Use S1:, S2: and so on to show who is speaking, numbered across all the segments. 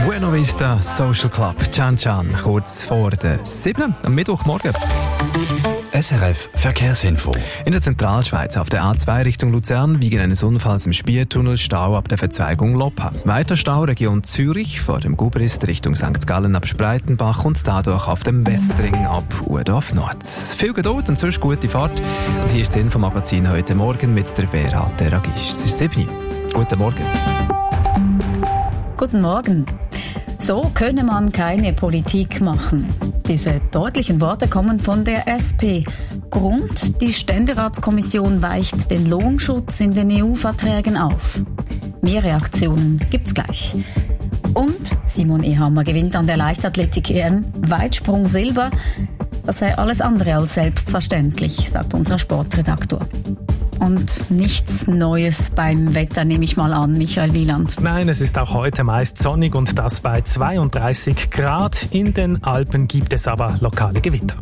S1: Buena Vista Social Club, Chan Chan, kurz vor der 7. am Mittwochmorgen.
S2: SRF Verkehrsinfo.
S1: In der Zentralschweiz auf der A2 Richtung Luzern wegen eines Unfalls im Spieltunnel Stau ab der Verzweigung Loppa. Weiter Stau Region Zürich vor dem Gubrist Richtung St. Gallen ab Spreitenbach und dadurch auf dem Westring ab Urdorf Nord. Viel Geduld und sonst gute Fahrt. Und hier ist das Infomagazin heute Morgen mit der Vera Teragis. Es ist 7. Guten Morgen.
S3: Guten Morgen. So könne man keine Politik machen. Diese deutlichen Worte kommen von der SP. Grund: die Ständeratskommission weicht den Lohnschutz in den EU-Verträgen auf. Mehr Reaktionen gibt's gleich. Und Simon Ehammer gewinnt an der Leichtathletik-EM Weitsprung Silber. Das sei alles andere als selbstverständlich, sagt unser Sportredaktor. Und nichts Neues beim Wetter, nehme ich mal an, Michael Wieland.
S4: Nein, es ist auch heute meist sonnig und das bei 32 Grad. In den Alpen gibt es aber lokale Gewitter.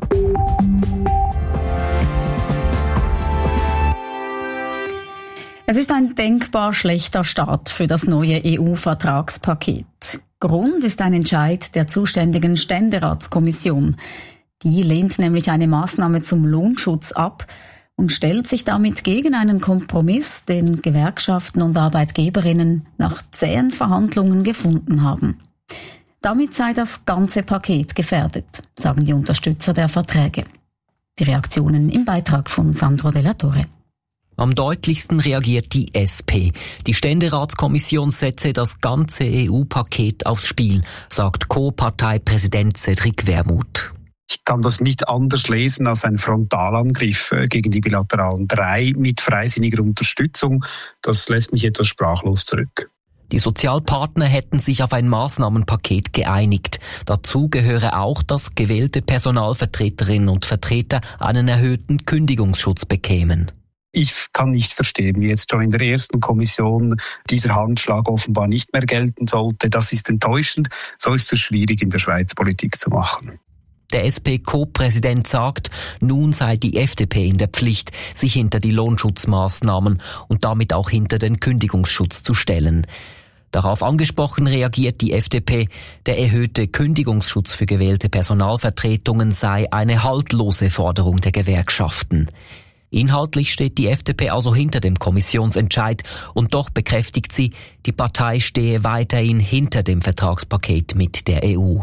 S3: Es ist ein denkbar schlechter Start für das neue EU-Vertragspaket. Grund ist ein Entscheid der zuständigen Ständeratskommission. Die lehnt nämlich eine Maßnahme zum Lohnschutz ab und stellt sich damit gegen einen Kompromiss, den Gewerkschaften und Arbeitgeberinnen nach zähen Verhandlungen gefunden haben. Damit sei das ganze Paket gefährdet, sagen die Unterstützer der Verträge. Die Reaktionen im Beitrag von Sandro Della Torre.
S5: Am deutlichsten reagiert die SP. Die Ständeratskommission setze das ganze EU-Paket aufs Spiel, sagt Co-Parteipräsident Cedric Wermuth.
S6: Ich kann das nicht anders lesen als ein Frontalangriff gegen die bilateralen 3 mit freisinniger Unterstützung. Das lässt mich etwas sprachlos zurück.
S5: Die Sozialpartner hätten sich auf ein Maßnahmenpaket geeinigt. Dazu gehöre auch, dass gewählte Personalvertreterinnen und Vertreter einen erhöhten Kündigungsschutz bekämen.
S6: Ich kann nicht verstehen, wie jetzt schon in der ersten Kommission dieser Handschlag offenbar nicht mehr gelten sollte. Das ist enttäuschend. So ist es schwierig, in der Schweiz Politik zu machen.
S5: Der SP-Co-Präsident sagt, nun sei die FDP in der Pflicht, sich hinter die Lohnschutzmaßnahmen und damit auch hinter den Kündigungsschutz zu stellen. Darauf angesprochen reagiert die FDP, der erhöhte Kündigungsschutz für gewählte Personalvertretungen sei eine haltlose Forderung der Gewerkschaften. Inhaltlich steht die FDP also hinter dem Kommissionsentscheid und doch bekräftigt sie, die Partei stehe weiterhin hinter dem Vertragspaket mit der EU.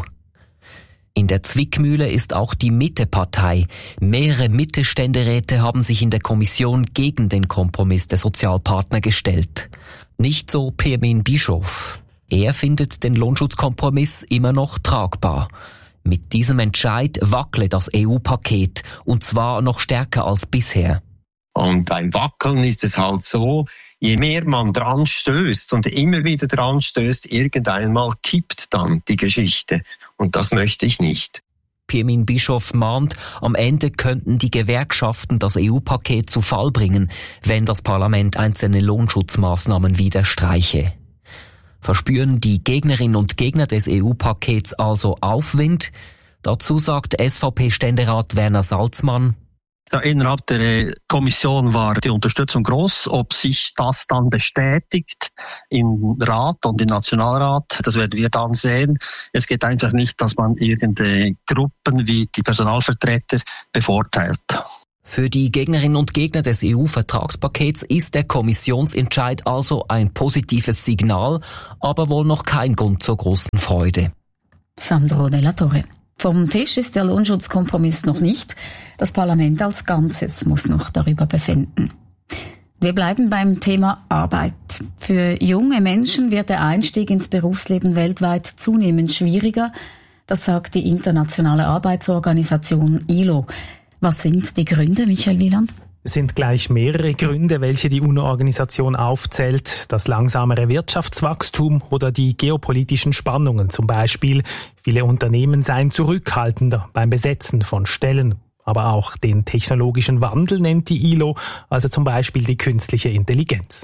S5: In der Zwickmühle ist auch die Mitte-Partei. Mehrere Mitte-Ständeräte haben sich in der Kommission gegen den Kompromiss der Sozialpartner gestellt. Nicht so Pirmin Bischof. Er findet den Lohnschutzkompromiss immer noch tragbar. Mit diesem Entscheid wackle das EU-Paket, und zwar noch stärker als bisher.
S7: Und beim Wackeln ist es halt so, je mehr man dran stößt und immer wieder dran stößt, irgendeinmal kippt dann die Geschichte. Und das möchte ich nicht.
S5: Pirmin Bischof mahnt, am Ende könnten die Gewerkschaften das EU-Paket zu Fall bringen, wenn das Parlament einzelne Lohnschutzmaßnahmen wieder streiche. Verspüren die Gegnerinnen und Gegner des EU-Pakets also Aufwind? Dazu sagt SVP-Ständerat Werner Salzmann:
S8: Ja, innerhalb der Kommission war die Unterstützung groß. Ob sich das dann bestätigt im Rat und im Nationalrat, das werden wir dann sehen. Es geht einfach nicht, dass man irgendeine Gruppen wie die Personalvertreter bevorteilt.
S5: Für die Gegnerinnen und Gegner des EU-Vertragspakets ist der Kommissionsentscheid also ein positives Signal, aber wohl noch kein Grund zur großen Freude.
S3: Sandro Della Torre. Vom Tisch ist der Lohnschutzkompromiss noch nicht. Das Parlament als Ganzes muss noch darüber befinden. Wir bleiben beim Thema Arbeit. Für junge Menschen wird der Einstieg ins Berufsleben weltweit zunehmend schwieriger. Das sagt die Internationale Arbeitsorganisation ILO. Was sind die Gründe, Michael Wieland?
S4: Es sind gleich mehrere Gründe, welche die UNO-Organisation aufzählt. Das langsamere Wirtschaftswachstum oder die geopolitischen Spannungen zum Beispiel. Viele Unternehmen seien zurückhaltender beim Besetzen von Stellen. Aber auch den technologischen Wandel nennt die ILO, also zum Beispiel die künstliche Intelligenz.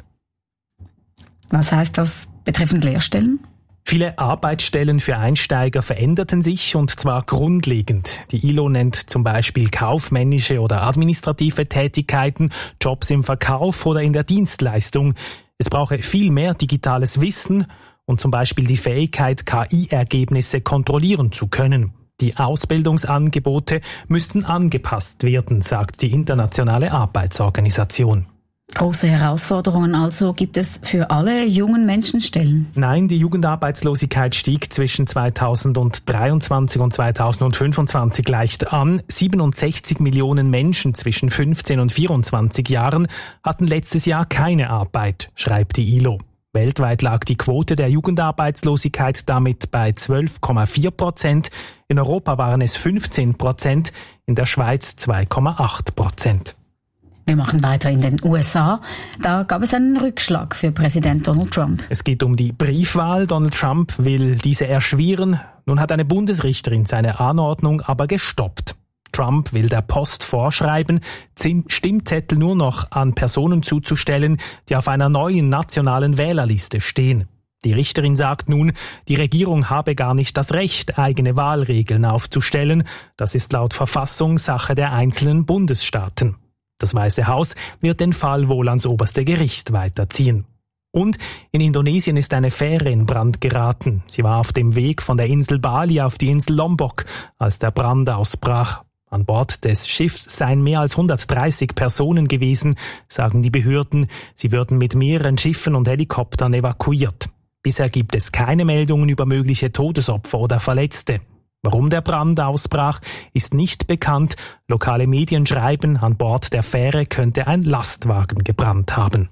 S3: Was heißt das betreffend Lehrstellen?
S4: Viele Arbeitsstellen für Einsteiger veränderten sich, und zwar grundlegend. Die ILO nennt zum Beispiel kaufmännische oder administrative Tätigkeiten, Jobs im Verkauf oder in der Dienstleistung. Es brauche viel mehr digitales Wissen und zum Beispiel die Fähigkeit, KI-Ergebnisse kontrollieren zu können. Die Ausbildungsangebote müssten angepasst werden, sagt die Internationale Arbeitsorganisation.
S3: Große Herausforderungen also. Gibt es für alle jungen Menschen Stellen?
S4: Nein, die Jugendarbeitslosigkeit stieg zwischen 2023 und 2025 leicht an. 67 Millionen Menschen zwischen 15 und 24 Jahren hatten letztes Jahr keine Arbeit, schreibt die ILO. Weltweit lag die Quote der Jugendarbeitslosigkeit damit bei 12,4%. In Europa waren es 15%, in der Schweiz 2,8%.
S3: Wir machen weiter in den USA. Da gab es einen Rückschlag für Präsident Donald Trump.
S4: Es geht um die Briefwahl. Donald Trump will diese erschweren. Nun hat eine Bundesrichterin seine Anordnung aber gestoppt. Trump will der Post vorschreiben, Stimmzettel nur noch an Personen zuzustellen, die auf einer neuen nationalen Wählerliste stehen. Die Richterin sagt nun, die Regierung habe gar nicht das Recht, eigene Wahlregeln aufzustellen. Das ist laut Verfassung Sache der einzelnen Bundesstaaten. Das Weiße Haus wird den Fall wohl ans oberste Gericht weiterziehen. Und in Indonesien ist eine Fähre in Brand geraten. Sie war auf dem Weg von der Insel Bali auf die Insel Lombok, als der Brand ausbrach. An Bord des Schiffs seien mehr als 130 Personen gewesen, sagen die Behörden. Sie würden mit mehreren Schiffen und Helikoptern evakuiert. Bisher gibt es keine Meldungen über mögliche Todesopfer oder Verletzte. Warum der Brand ausbrach, ist nicht bekannt. Lokale Medien schreiben, an Bord der Fähre könnte ein Lastwagen gebrannt haben.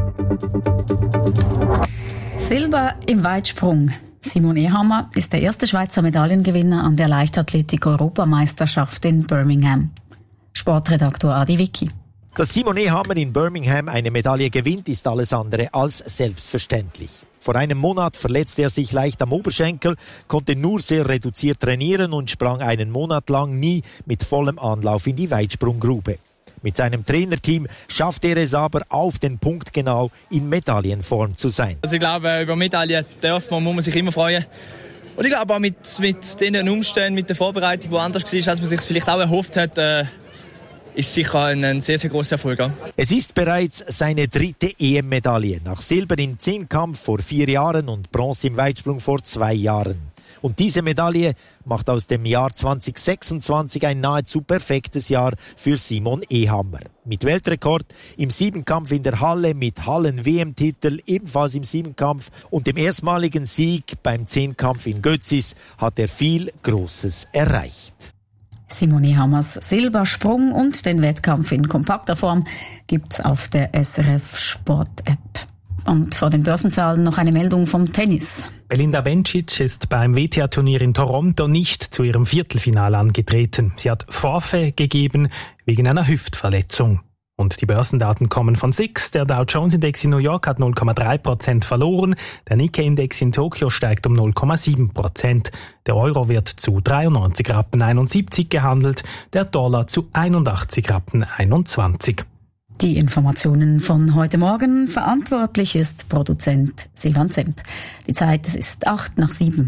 S3: Silber im Weitsprung. Simon Ehammer ist der erste Schweizer Medaillengewinner an der Leichtathletik-Europameisterschaft in Birmingham. Sportredaktor Adi Vicky.
S9: Dass Simon Ehammer in Birmingham eine Medaille gewinnt, ist alles andere als selbstverständlich. Vor einem Monat verletzte er sich leicht am Oberschenkel, konnte nur sehr reduziert trainieren und sprang einen Monat lang nie mit vollem Anlauf in die Weitsprunggrube. Mit seinem Trainerteam schafft er es aber, auf den Punkt genau in Medaillenform zu sein.
S10: Also ich glaube, über Medaillen muss man sich immer freuen. Und ich glaube auch mit den Umständen, mit der Vorbereitung, die anders war, als man sich vielleicht auch erhofft hat, ist sicher ein sehr, sehr grosser Erfolg.
S9: Es ist bereits seine 3. EM-Medaille. Nach Silber im Zehnkampf vor 4 Jahren und Bronze im Weitsprung vor 2 Jahren. Und diese Medaille macht aus dem Jahr 2026 ein nahezu perfektes Jahr für Simon Ehammer. Mit Weltrekord im Siebenkampf in der Halle, mit Hallen-WM-Titel ebenfalls im Siebenkampf und dem erstmaligen Sieg beim Zehnkampf in Götzis hat er viel Großes erreicht.
S3: Simon Ehammers Silbersprung und den Wettkampf in kompakter Form gibt's auf der SRF Sport App. Und vor den Börsenzahlen noch eine Meldung vom Tennis.
S4: Belinda Bencic ist beim WTA-Turnier in Toronto nicht zu ihrem Viertelfinale angetreten. Sie hat Forfait gegeben wegen einer Hüftverletzung. Und die Börsendaten kommen von SIX. Der Dow Jones Index in New York hat 0,3% verloren. Der Nikkei Index in Tokio steigt um 0,7%. Der Euro wird zu 93,71 Rappen gehandelt. Der Dollar zu 81,21 Rappen.
S3: Die Informationen von heute Morgen. Verantwortlich ist Produzent Silvan Zemp. Die Zeit, es ist 7:08.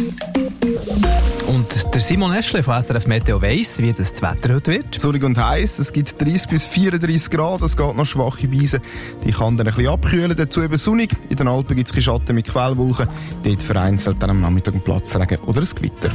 S1: Und der Simon Eschle von SRF Meteo weiss, wie das Wetter heute wird.
S11: Sonnig und heiß, es gibt 30 bis 34 Grad, es geht noch schwache Beise. Die kann dann ein bisschen abkühlen, dazu eben sonnig. In den Alpen gibt es Schatten mit Quellwolken. Dort vereinzelt dann am Nachmittag ein Platzregen oder ein Gewitter.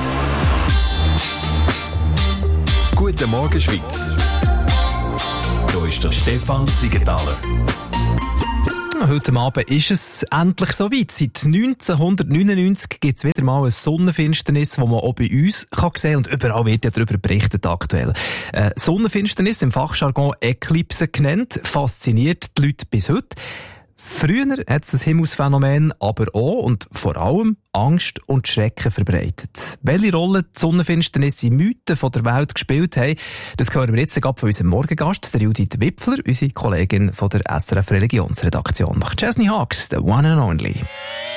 S2: Guten Morgen, Schweiz. Hier ist der Stefan Siegenthaler.
S1: Heute Abend ist es endlich soweit. Seit 1999 gibt es wieder mal eine Sonnenfinsternis, die man auch bei uns kann sehen kann. Und überall wird ja darüber berichtet aktuell. Sonnenfinsternis, im Fachjargon Eclipse genannt, fasziniert die Leute bis heute. Früher hat das Himmelsphänomen aber auch und vor allem Angst und Schrecken verbreitet. Welche Rolle die Sonnenfinsternis in Mythen von der Welt gespielt haben, das hören wir jetzt gerade von unserem Morgengast, der Judith Wipfler, unsere Kollegin von der SRF Religionsredaktion. Nach Chesney Hawkes, The One and Only.